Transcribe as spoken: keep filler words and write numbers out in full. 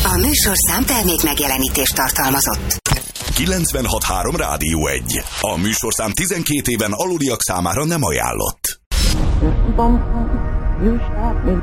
A műsorszám termék megjelenítést tartalmazott. kilencvenhat három Rádió egy. A műsorszám tizenkét éven aluliak számára nem ajánlott.